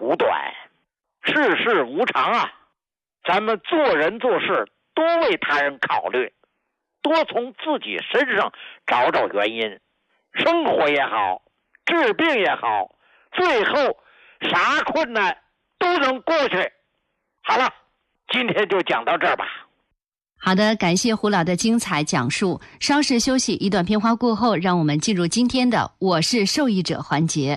苦短，世事无常啊！咱们做人做事多为他人考虑，多从自己身上找找原因，生活也好，治病也好，最后啥困难都能过去。好了，今天就讲到这儿吧。 好的，感谢胡老的精彩讲述。稍事休息，一段片花过后，让我们进入今天的我是受益者环节。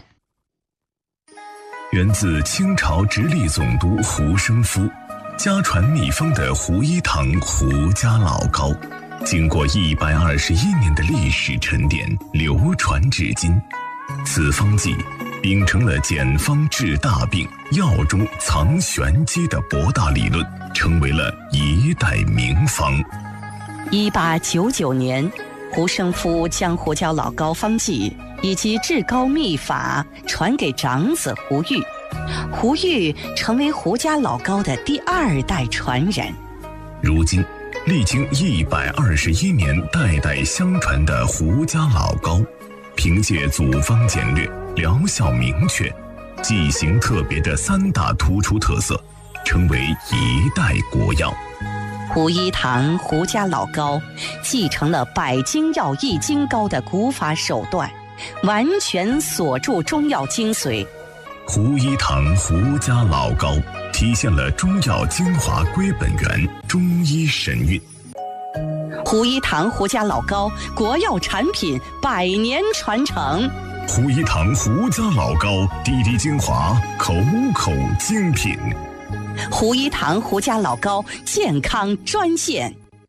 源自清朝直隶总督胡生夫，家传秘方的胡一堂胡家老膏，经过121年的历史沉淀，流传至今。此方剂秉承了简方治大病、药中藏玄机的博大理论，成为了一代名方。 1899年，胡生夫将胡椒老膏方剂以及治膏秘法传给长子胡玉，胡玉成为胡家老膏的第2代传人。 如今，历经121年代代相传的胡家老膏，凭借组方简略、疗效明确、剂型特别的3大突出特色，成为一代国药。 胡一堂胡家老膏继承了百精药易筋膏的古法手段，完全锁住中药精髓。 胡一堂胡家老膏体现了中药精华归本源，中医神韵。 胡一堂胡家老膏国药产品100年传承。 胡一堂胡家老膏滴滴精华，口口精品。 胡一堂胡家老膏健康专线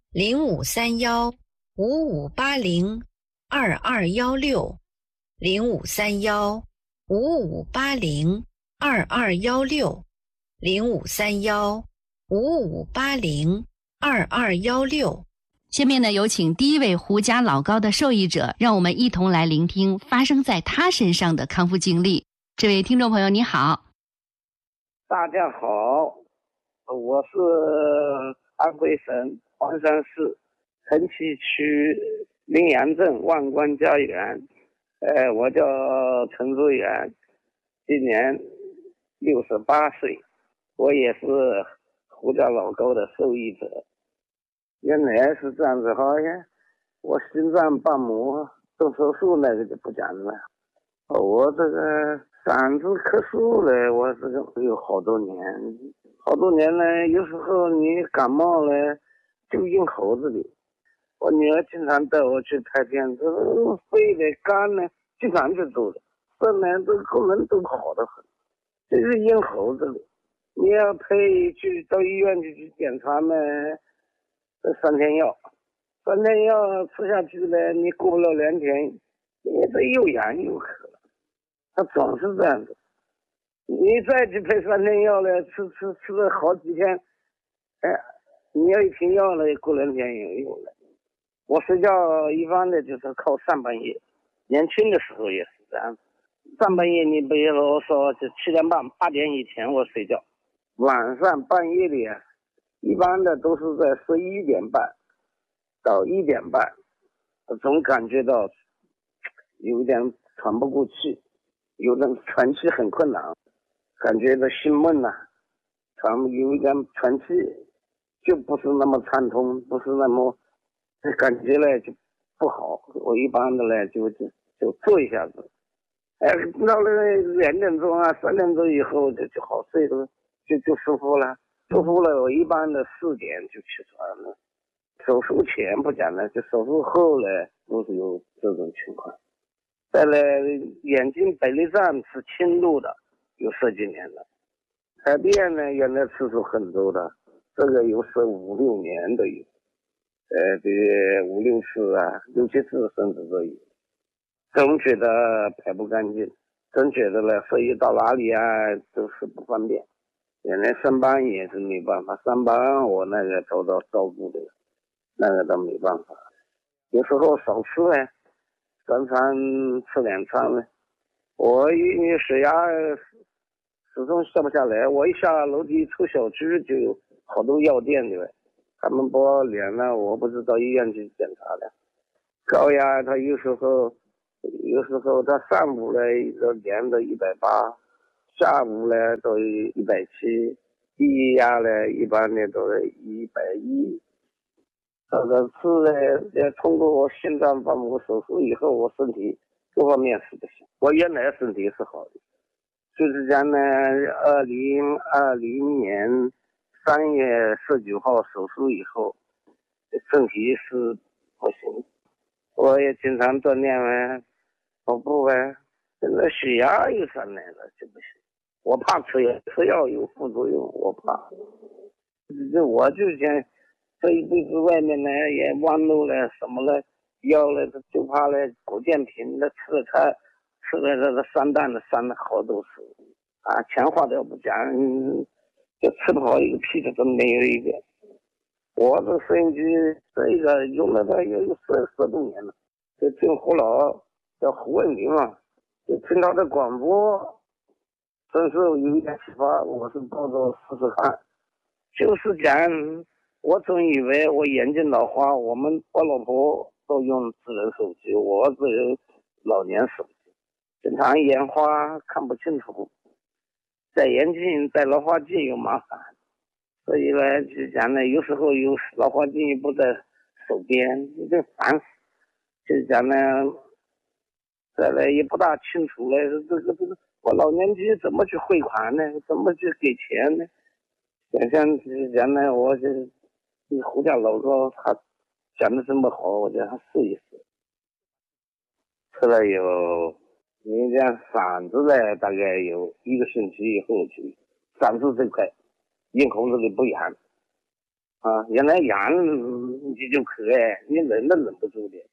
0531-5580-2216，0531-5580-2216。下面呢，有请第一位胡家老膏的受益者，让我们一同来聆听发生在他身上的康复经历。这位听众朋友，你好。 大家好，我是安徽省黄山市城西区临阳镇万官家园，我叫陈志远，今年68岁，我也是胡家老膏的受益者。原来是这样子，好像我心脏瓣膜动手术那个就不讲了，我这个嗓子咳嗽了，我这个有好多年了。有时候你感冒了就硬喉子里，我女儿经常带我去拍片子，肺的肝呢经常就走了，肾呢这个功能都好得很，就是硬喉子里。你要配去到医院去检查呢，3天药吃下去了，你过不了2天，你这又痒又渴了，它总是这样子。你再去配3天药了，吃了好几天，你要一瓶药了，过2天也有了。我睡觉一般的就是靠上半夜，年轻的时候也是这样子。上半夜你比如说就7点半8点以前我睡觉，晚上半夜里一般的都是在11点半到1点半，总感觉到有点喘不过气，有点喘气很困难，感觉到心闷有一点喘气就不是那么畅通，不是那么感觉呢就不好。我一般的呢就坐一下子，到了2点钟3点钟以后就好睡了，就舒服了。我一般的4点就起床了。手术前不讲了，就手术后呢都是有这种情况。再来眼睛白内障是轻度的，有10几年了。排便呢原来次数很多的，这个有15、16年都有，这5、6次6、7次甚至都有。总觉得排不干净，总觉得呢所以到哪里都是不方便。原来上班也是没办法，上班我那个照顾的，那个都没办法。有时候少吃3餐吃2餐呢。我因为血压始终下不下来，我一下楼梯出小区就有好多药店的，他们把我量了，我不是到医院去检查的。高压他有时候他上午呢量到180， 下午呢都170，低压呢一般的都是110。这个是呢，通过我心脏瓣膜手术以后，我身体各方面是不行。我原来身体是好的，就是讲呢，2020年3月19号手术以后，身体是不行。我也经常锻炼啊，跑步啊，现在血压又上来了就不行。我怕吃药有副作用，我怕。我就想这一辈子外面呢也忘路了什么了，药了就怕了保健品的吃了这个3担的3好多次啊，钱花掉不讲，就吃不好一个屁的都没有一个。我这收音机这个用了它有10多年了，就听胡老叫胡文明嘛，就听他的广播，真是有一点启发，我是抱着试试看。就是讲，我总以为我眼睛老花，我老婆都用智能手机，我只有老年手机，经常眼花看不清楚，戴眼镜戴老花镜又麻烦。所以呢，就讲呢，有时候有老花镜不在手边，有点烦死。就讲呢，再来也不大清楚了，这个我老年机怎么去汇款呢？怎么去给钱呢？想就是讲呢，我就胡家老高他讲的这么好，我叫他试一试。吃了有，你讲嗓子呢，大概有1个星期以后就嗓子这块。已经控制的不严啊，原来严你就咳你忍都忍不住的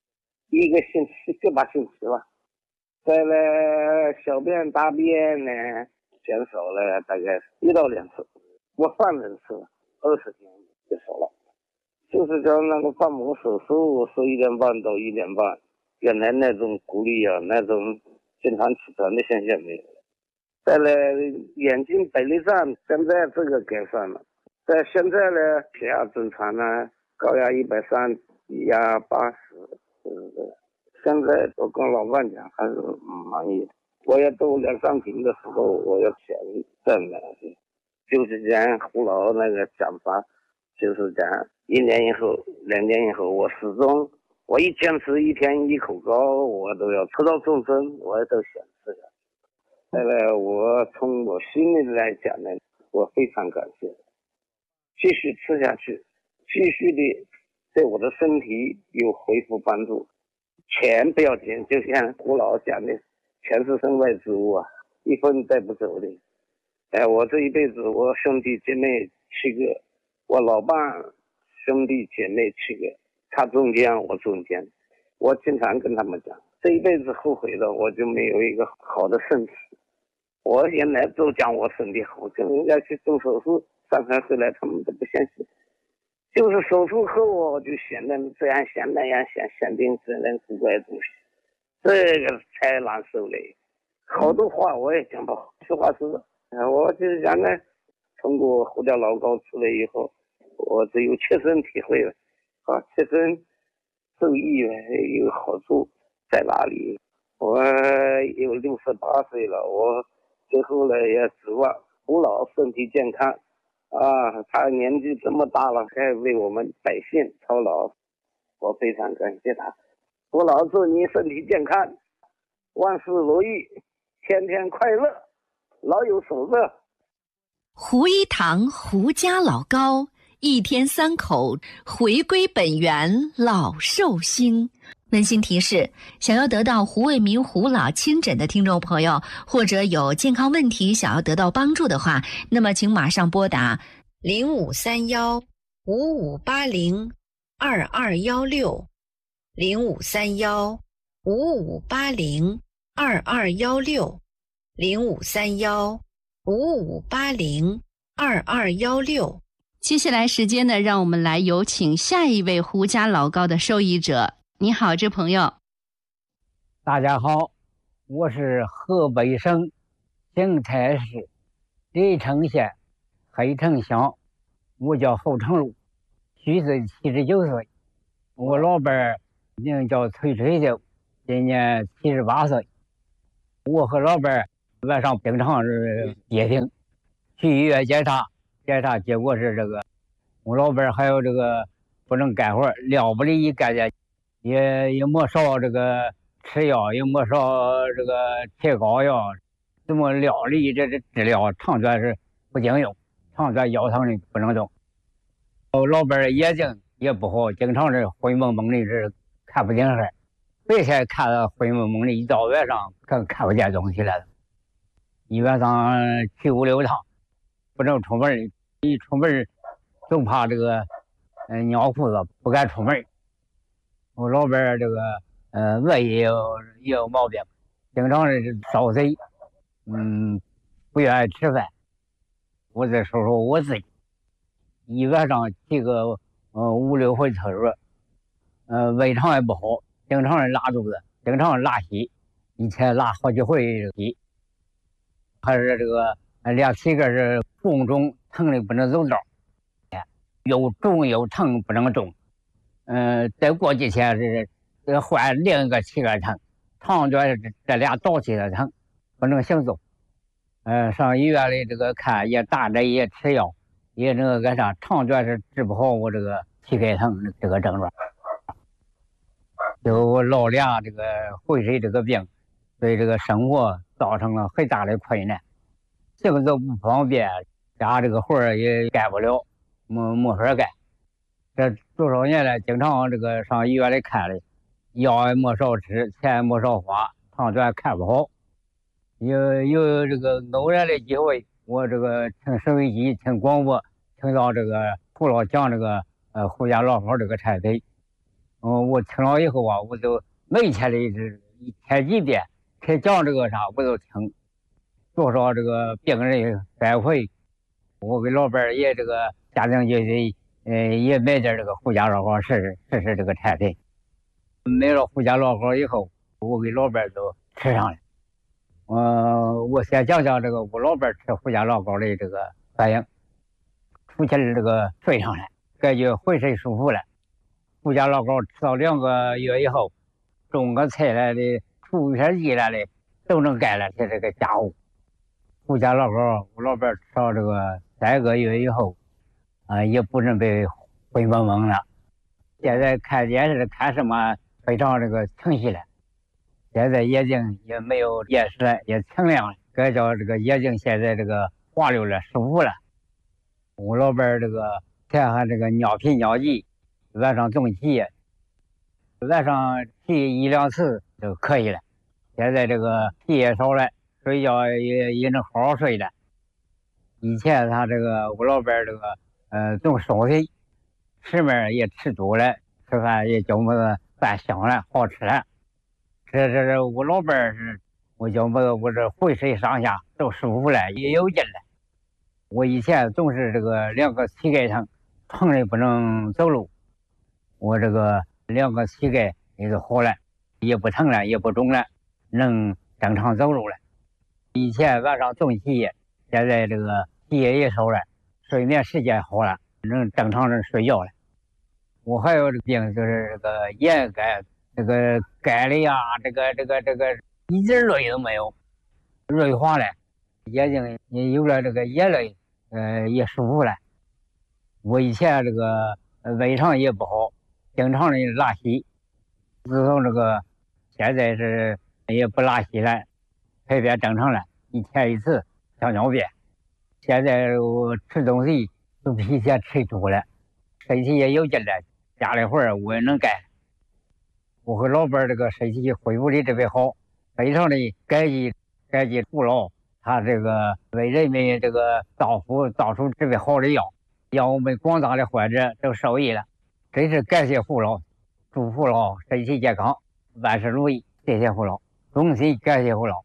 ，1个星期7、8星期吧。再来小便大便呢减少了大概1到2次，我犯人次20天就少了。就是叫那个瓣膜手术是1点半到1点半，原来那种鼓励啊，那种经常起床的现象没有了。再来眼睛白内障，现在这个改善了。现在呢，血压正常呢，高压130，低压80，现在我跟老伴讲还是满意的。我也都2、3瓶的时候，我要想再买，就是讲胡老那个讲法，就是讲1年以后、2年以后，我始终我一坚持1天1口膏，我都要吃到终身，我也都想吃下去。再来，我从我心里来讲呢，我非常感谢，继续吃下去，继续的对我的身体有恢复帮助。钱不要紧，就像胡老讲的，钱是身外之物啊，1分带不走的。我这一辈子，我兄弟姐妹7个，我老伴兄弟姐妹7个，他中间，我中间。我经常跟他们讲，这一辈子后悔了，我就没有一个好的身体。我原来都讲我身体好，就人家去做手术，上海回来他们都不相信。就是手术后我就想的这样想那样想定这样古怪的东西，这个太难受了。好多话我也讲不好，实话实说。我就是讲呢，通过胡家老高出来以后，我只有切身体会了啊，切身受益有好处在哪里？我有68岁了，我最后呢也指望胡老身体健康啊，他年纪这么大了，还为我们百姓操劳，我非常感谢他。胡老祝你身体健康，万事如意，天天快乐，老有所乐。 胡一堂胡家老高，1天3口，回归本源，老寿星。温馨提示：想要得到胡卫民胡老亲诊的听众朋友，或者有健康问题想要得到帮助的话，那么请马上拨打0531-5580-2216 0531-5580-2216 0531-5580-2216。接下来时间呢，让我们来有请下一位胡家老高的受益者。你好，这朋友。 大家好，我是河北省邢台市黎城县黑城乡，我叫侯成禄，虚岁79岁。我老伴儿名叫崔水秀，今年78岁。我和老伴儿晚上经常是跌停，去医院检查结果是这个我老伴还有这个不能干活，料不里一干的，也没少这个吃药，也没少这个贴膏药，怎么料理这治疗长短是不经用，长短腰疼的不能动。我老伴眼睛也不好，经常是灰蒙蒙的，是看不清事，白天看着灰蒙蒙的，一到晚上看不见东西了。一晚上去5、6趟，不能出门，一出门就怕这个尿裤子，不敢出门。我老伴这个胃也有毛病，经常是烧嘴，不愿意吃饭。我再说说我自己，一晚上去个5、6回厕所，胃肠也不好，经常是拉肚子，经常是拉稀，一天拉好几回稀，还是这个俩膝盖是红肿，疼的不能走道，又肿又疼不能动。再过几天是换另一个膝盖疼，长短这俩倒起来疼，不能行走。上医院里这个看也打针也吃药，也那个啥，长短是治不好我这个膝盖疼这个症状。就我老俩这个会水这个病，对这个生活造成了很大的困难，行走不方便，家这个活也干不了，没法干。这多少年来，经常这个上医院里看的，药也没少吃，钱也没少花，长短看不好。有这个偶然的机会，我这个听收音机听广播，听到这个胡老讲这个胡家老好这个产品，我听了以后啊，我就每天的一天几遍，他讲这个啥我都听，多少这个病人反馈，我给老伴也这个家庭聚会。也买点这个胡家老好试试这个产品。买了胡家老好以后，我给老伴都吃上了。我先讲讲这个我老伴吃胡家老好的这个反应。出去这个睡上来，感觉浑身舒服了。胡家老好吃到2个月以后，种个菜来的，除片地来的，都能干了些这个家务。胡家老好，我老伴吃到这个3个月以后。也不能被灰蒙蒙了。现在看电视看什么非常这个清晰了，现在眼睛也没有眼屎了，也清亮了，感觉这个眼睛现在这个滑溜了，舒服了。我老伴这个前还这个尿频尿急，晚上总起，晚上起1、2次就可以了。现在这个气也少了，睡觉也能好好睡了。以前他这个我老伴这个总烧嘴，吃面也吃多了，吃饭也觉么饭香了，好吃了。这我老伴是，我觉么我这浑身上下都舒服了，也有劲了。我以前总是这个2个膝盖疼，疼的不能走路，我这个2个膝盖也就好了，也不疼了，也不肿了，能正常走路了。以前晚上总起夜，现在这个起夜也少了。睡眠时间好了，能正常的睡觉了。我还有这个病，就是这个眼干，这个干的呀，这个一点泪都没有，锐化了，眼睛也有了这个眼泪，也舒服了。我以前这个胃肠也不好，经常的拉稀，自从这个现在是也不拉稀了，排便正常了，1天1次小尿便。现在我吃东西都比以前吃多了，身体也有劲了，家里活我也能干。我和老伴这个身体恢复的特别好，非常的感激父老，他这个为人民这个造出特别好的药，让我们广大的患者都受益了，真是感谢父老，祝父老身体健康，万事如意，谢谢父老，衷心感谢父老。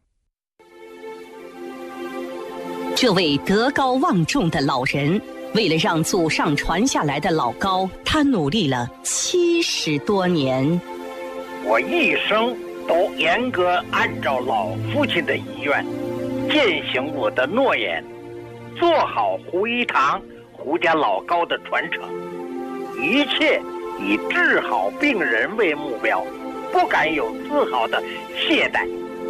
这位德高望重的老人，为了让祖上传下来的老高，他努力了70多年。 我一生都严格按照老父亲的遗愿，践行我的诺言，做好胡一堂胡家老高的传承，一切以治好病人为目标，不敢有丝毫的懈怠。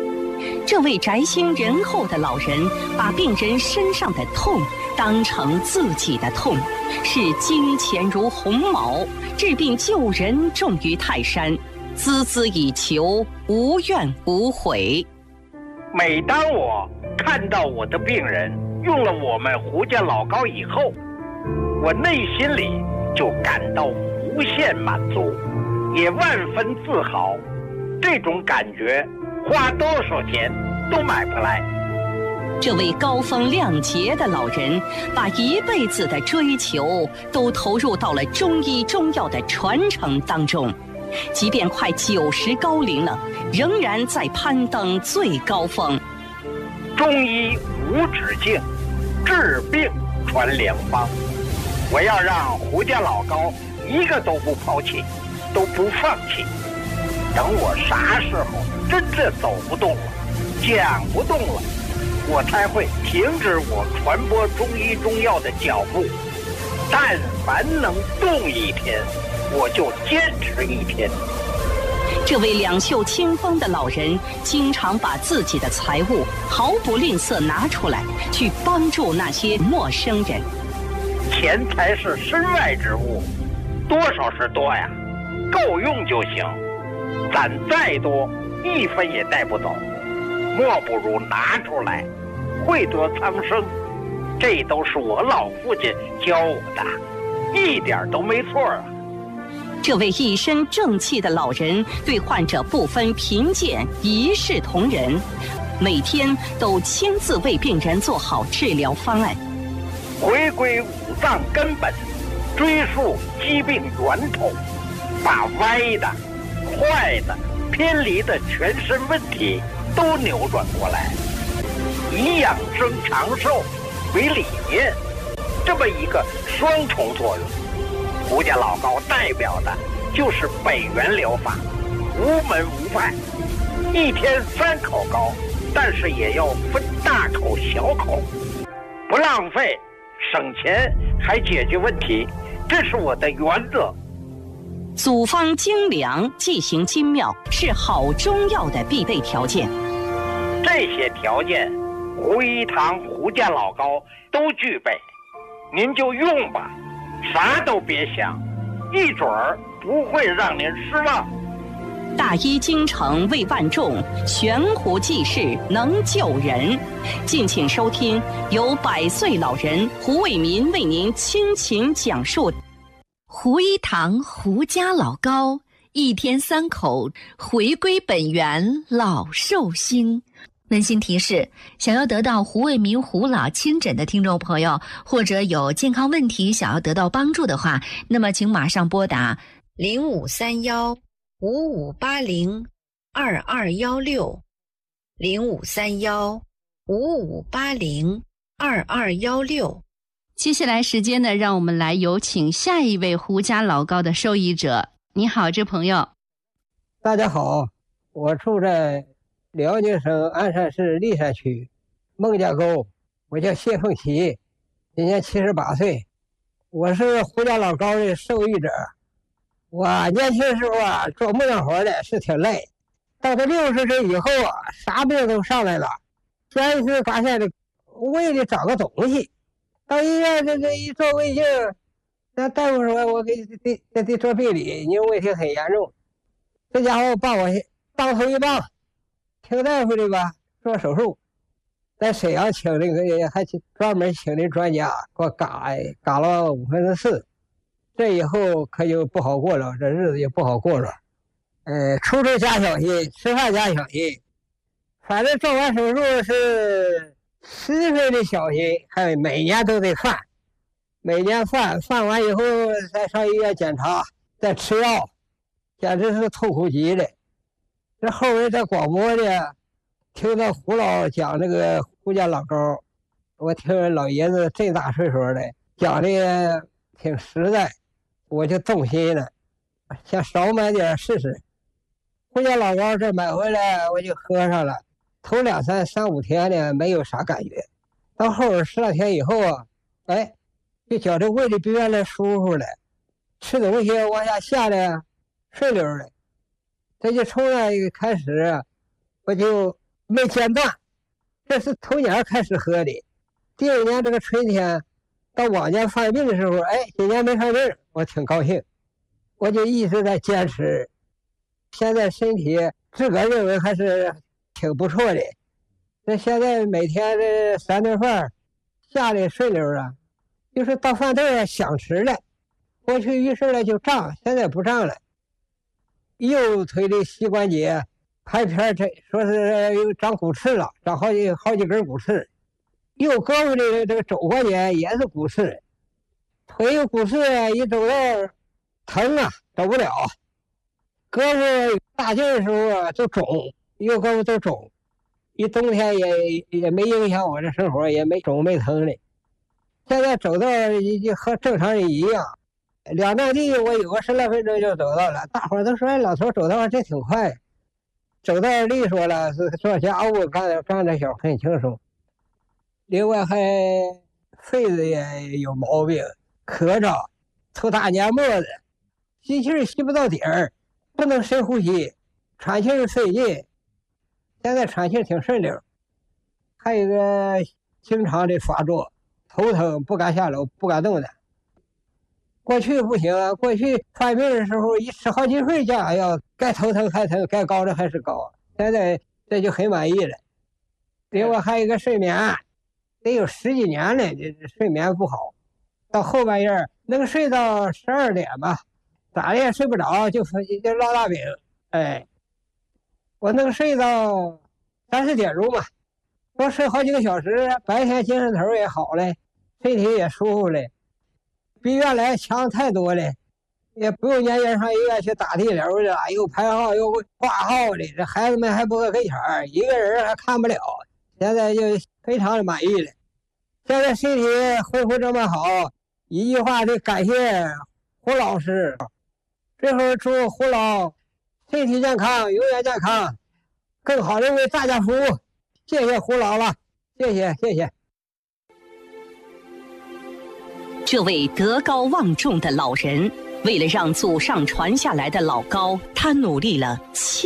这位宅心仁厚的老人把病人身上的痛当成自己的痛，视金钱如鸿毛，治病救人重于泰山，孜孜以求，无怨无悔。 每当我看到我的病人用了我们胡家老膏以后，我内心里就感到无限满足，也万分自豪。这种感觉花多少钱都买不来。 这位高风亮节的老人把一辈子的追求都投入到了中医中药的传承当中，即便快90高龄了，仍然在攀登最高峰。 中医无止境，治病传良方。我要让胡家老膏一个都不抛弃，都不放弃。等我啥时候真正走不动了，讲不动了，我才会停止我传播中医中药的脚步。但凡能动一天，我就坚持一天。 这位两袖清风的老人经常把自己的财物毫不吝啬拿出来，去帮助那些陌生人。 钱财是身外之物，多少是多呀，够用就行。攒再多，一分也带不走，莫不如拿出来，惠泽苍生。这都是我老父亲教我的，一点都没错啊。 这位一身正气的老人对患者不分贫贱，一视同仁，每天都亲自为病人做好治疗方案。 回归五脏根本，追溯疾病源头，把歪的、坏的、偏离的全身问题都扭转过来，以养生长寿为理念，这么一个双重作用。胡家老膏代表的就是北元疗法，无门无派，一天3口膏，但是也要分大口小口，不浪费，省钱还解决问题，这是我的原则。 组方精良，剂型精妙，是好中药的必备条件。 这些条件，胡一堂胡家老膏都具备，您就用吧，啥都别想，一准儿不会让您失望。 大医精诚为万众，悬壶济世能救人。敬请收听由100岁老人胡伟民为您倾情讲述胡一堂胡家老膏，一天3口，回归本源，老寿星。温馨提示：想要得到胡伟民胡老亲诊的听众朋友，或者有健康问题想要得到帮助的话，那么请马上拨打053155802216 053155802216。接下来时间呢，让我们来有请下一位胡家老膏的受益者。你好，这朋友。 大家好，我住在辽宁省鞍山市历山区孟家沟，我叫谢凤琪，今年78岁，我是胡家老膏的受益者。我年轻时候啊，做木匠活的是挺累，到了60岁以后啊，啥病都上来了。先是发现的胃里长个东西，到医院这一做胃镜，那大夫说我给做病理，你问题很严重。这家伙把我当头一棒，听大夫的吧，做手术。在沈阳请那个还专门请的专家给我嘎了4/5，这以后可就不好过了，这日子也不好过了。出加小心，吃饭加小心，反正做完手术是10岁的小心，还有每年都得犯，每年犯完以后再上医院检查，再吃药，简直是痛苦极了。这后面在广播呢，听到胡老讲那个胡家老膏，我听老爷子这大岁数的讲的挺实在，我就动心了，想少买点试试。胡家老膏这买回来我就喝上了，头3、5天呢没有啥感觉，到后边10来天以后啊，就觉得胃里比原来舒服了，吃东西往下下的顺溜了。这就从那一个开始，我就没间断。这是头年开始喝的，第二年这个春天到往年犯病的时候，哎，今年没犯病，我挺高兴，我就一直在坚持。现在身体自个儿认为还是挺不错的。那现在每天这3顿饭下来顺溜了，就是到饭店想吃了。过去于是呢就胀，现在不胀了。右腿的膝关节拍片说是有长骨刺了，长好几根骨刺。右胳膊的这个肘关节也是骨刺，腿有骨刺，一走道疼啊，走不了。胳膊大劲的时候啊就肿，右胳膊都肿。一冬天也没影响我这生活，也没肿没疼的。现在走道也和正常人一样，2站地我有个10来分钟就走到了。大伙儿都说：“哎，老头走道这挺快，走道利索了，是做家务干的小很轻松。”另外还肺子也有毛病，咳着，吐大黏沫子，吸气吸不到底儿，不能深呼吸，喘气费劲。现在喘气挺顺溜。还有一个经常的发作，头疼，不敢下楼，不敢动弹。过去不行啊，过去犯病的时候一吃好几份降药，该头疼还疼，该高的还是高。现在这就很满意了。另外还有一个睡眠，得有10几年了，这睡眠不好，到后半夜能睡到12点吧，咋的也睡不着，就落大饼。哎，我能睡到30点钟吧，多睡好几个小时，白天精神头也好了，身体也舒服了，比原来强太多了，也不用年年上医院去打地流的，又排号又挂号的，这孩子们还不搁跟前儿，一个人还看不了，现在就非常的满意了。现在身体恢复这么好，一句话得感谢胡老师。最后祝胡老身体健康，永远健康，更好的为大家服务。谢谢胡老了，谢谢。 这位德高望重的老人，为了让祖上传下来的老高，他努力了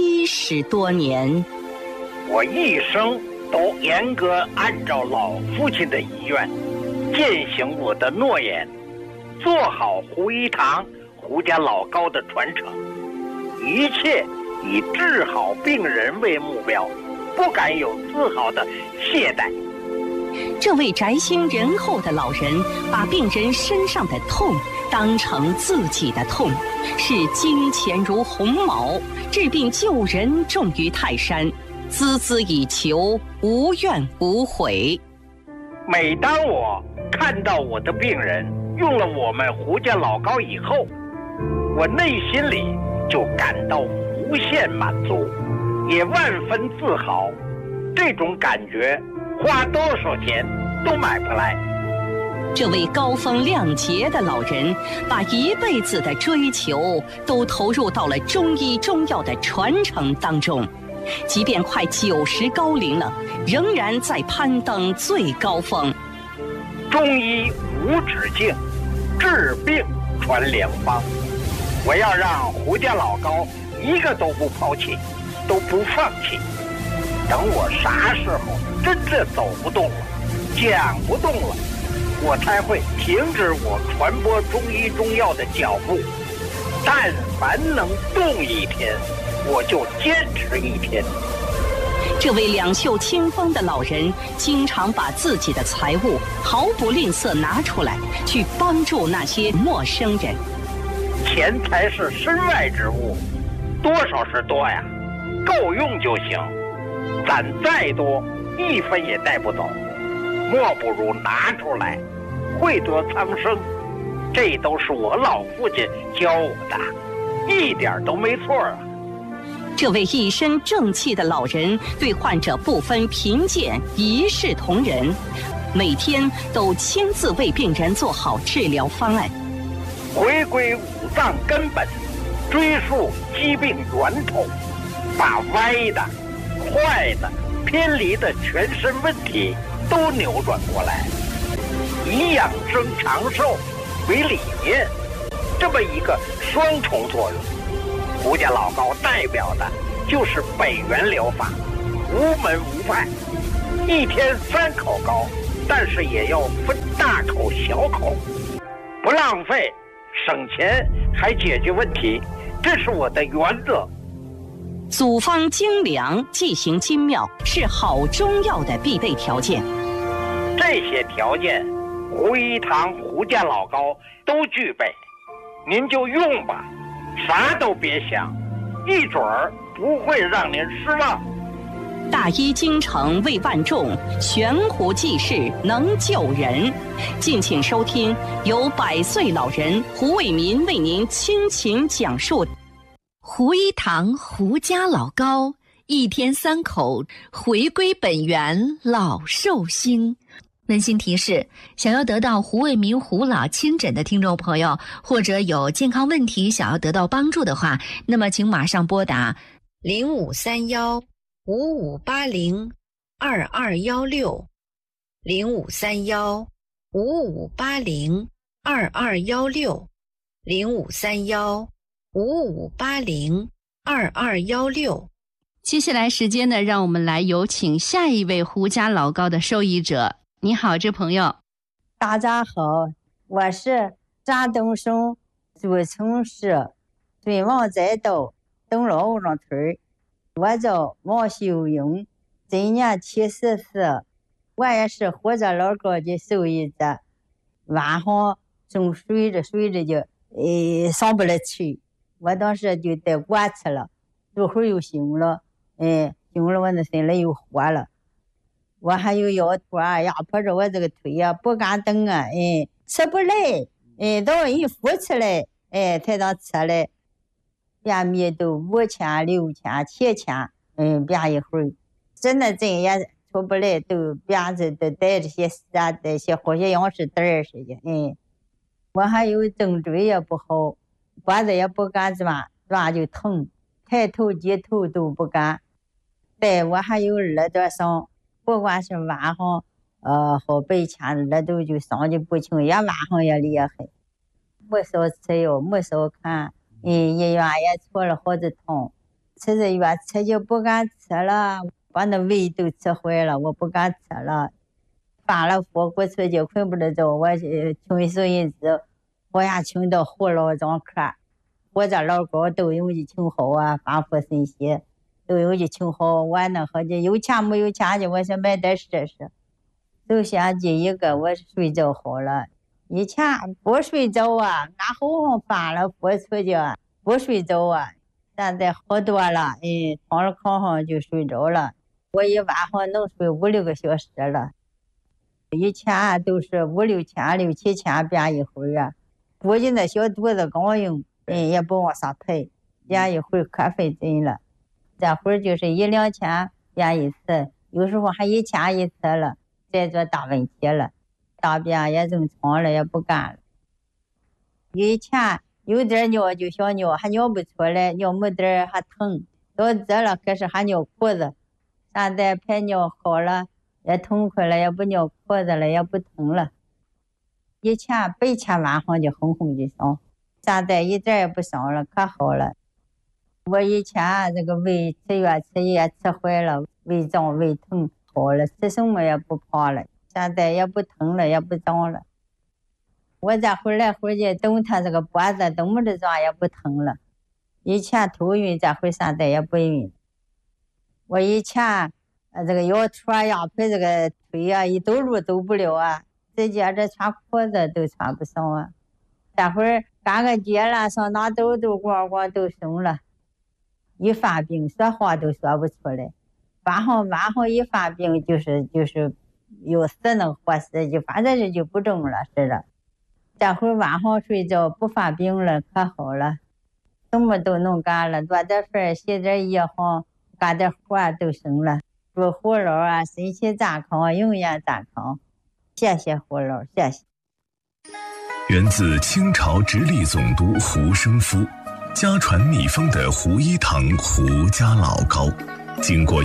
70多年。 我一生都严格按照老父亲的遗愿，践行我的诺言，做好胡一堂胡家老高的传承，一切以治好病人为目标，不敢有丝毫的懈怠。 这位宅心仁厚的老人，把病人身上的痛当成自己的痛，视金钱如鸿毛，治病救人重于泰山，孜孜以求，无怨无悔。 每当我看到我的病人用了我们胡家老高以后，我内心里就感到无限满足，也万分自豪。这种感觉花多少钱都买不来。 这位高风亮节的老人，把一辈子的追求都投入到了中医中药的传承当中，即便快90高龄了，仍然在攀登最高峰。 中医无止境，治病传良方。我要让胡家老高一个都不抛弃，都不放弃。等我啥时候真正走不动了，讲不动了，我才会停止我传播中医中药的脚步。但凡能动一天，我就坚持一天。 这位两袖清风的老人，经常把自己的财物毫不吝啬拿出来，去帮助那些陌生人。 钱财是身外之物，多少是多呀，够用就行。攒再多，1分也带不走，莫不如拿出来，惠泽苍生。这都是我老父亲教我的，一点都没错啊。 这位一身正气的老人，对患者不分贫贱，一视同仁，每天都亲自为病人做好治疗方案， 回归五脏根本，追溯疾病源头，把歪的、坏的、偏离的全身问题都扭转过来，以养生长寿为理念，这么一个双重作用。胡家老高代表的就是北元疗法， 无门无派，一天3口高，但是也要分大口小口，不浪费，省钱还解决问题，这是我的原则。 组方精良，剂行精妙，是好中药的必备条件。 这些条件，胡一堂胡家老高都具备，您就用吧，啥都别想，一准儿不会让您失望。 大医精诚为万众，悬壶济世能救人。敬请收听由100岁老人胡伟民为您倾情讲述胡一堂胡家老高，一天3口，回归本源老寿星。温馨提示：想要得到胡伟民胡老亲诊的听众朋友，或者有健康问题想要得到帮助的话，那么请马上拨打0531-5580-2216 0531-5580-2216 0531-5580-2216。接下来时间呢，让我们来有请下一位胡家老高的受益者。你好，这朋友。 大家好，我是山东省诸城市尊王载道东老五庄村，我叫王秀英，今年74，我也是胡家老高的受益者。晚上正睡着就上不来去，我当时就带棺去了，一会儿又醒了，醒了我的心里又活了。我还有腰托啊，压迫着我这个腿啊，不敢动啊，吃不来，到一扶起来，才能吃来，便米都5000、6000、7000，便一会儿，真的真也出不来，都便子都带这些带些活些样式袋似的，我还有颈椎也不好，脖子也不敢转就疼，抬头低头都不敢，对我还有耳朵上。不管是晚上，好白天那都就伤的不轻，也晚上也厉害，没少吃药，没少看，医院也出了好多趟，吃着药吃就不敢吃了，把那胃都吃坏了，我不敢吃了，发了火锅出去困不得着，我请收银子，我也请到胡老张科，我这老高都用的挺好啊，发福神仙。都有的挺好，我那好的有钱没有钱的，我想买点试试。首先第一个，我睡着好了，以前不睡着啊，俺后上发了火出去不睡着啊，现在好多了，躺了炕上就睡着了，我一晚上能睡5、6个小时了。以前都是5、6千、6、7千便一会儿啊，估计那小肚子刚硬，也不往上抬，便一会儿可费劲了。这会儿就是1、2千便一次，有时候还1千一次了，再做大问题了，大便也正常了，也不干了。以前有点尿就想尿，还尿不出来，尿没点还疼，到这了可是还尿裤子，现在排尿好了，也痛快了，也不尿裤子了，也不疼了。以前白天晚上就轰轰的伤，现在一点也不伤了，可好了。我以前这个胃吃药吃也吃坏了，胃胀胃疼好了，吃什么也不胖了，现在也不疼了，也不胀了。我这回来回去动他这个脖子动不着转也不疼了，以前头晕，这回现在也不晕。我以前这个腰托压迫这个腿啊，一走路走不了啊，直接这穿裤子都穿不上啊。这会儿干个节了，上哪走都光光都松了。一发病说话都说不出来，晚上一发病就是有死能活死，就反正就不中了似的。这会儿晚上睡觉不发病了，可好了，什么都能干了，做点饭洗点衣裳，干点活都行了。祝胡老啊身体健康，永远健康。谢谢胡老，谢谢。 源自清朝直隶总督胡生夫。家传秘方的胡一堂胡家老高，经过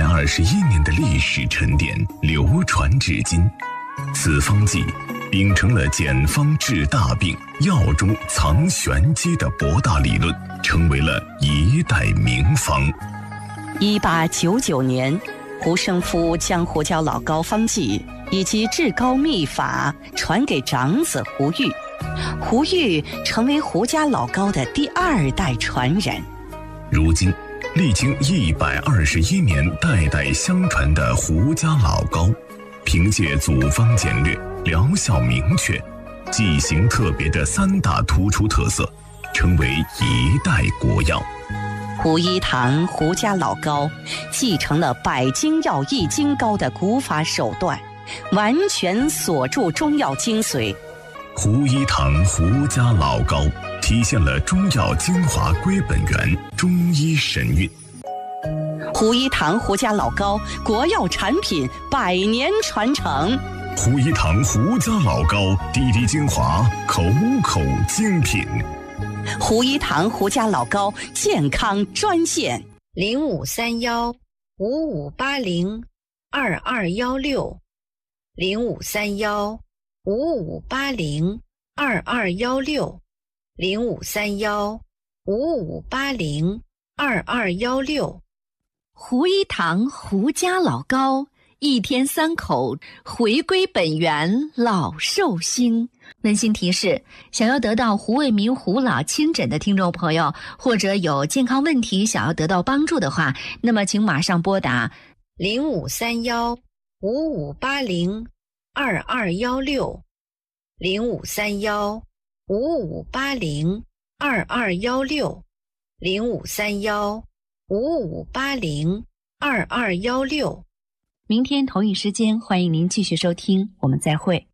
121年的历史沉淀，流传至今。此方剂秉承了简方治大病、药中藏玄机的博大理论，成为了一代名方。 1899年，胡生夫将胡椒老膏方剂以及制膏秘法传给长子胡玉，胡玉成为胡家老膏的第2代传人。 如今，历经121年代代相传的胡家老膏，凭借组方简略、疗效明确、剂型特别的3大突出特色，成为一代国药。 胡一堂胡家老膏继承了百精药易筋膏的古法手段，完全锁住中药精髓。 胡一堂胡家老膏体现了中药精华归本源，中医神韵。 胡一堂胡家老膏国药产品100年传承。 胡一堂胡家老膏滴滴精华，口口精品。 胡一堂胡家老膏健康专线 0531-5580，0531-5580，2216。胡一堂胡家老膏，一天3口，回归本源，老寿星。温馨提示：想要得到胡卫民胡老亲诊的听众朋友，或者有健康问题想要得到帮助的话，那么请马上拨打0531-5580-2216，0531-5580-2216。明天同一时间，欢迎您继续收听，我们再会。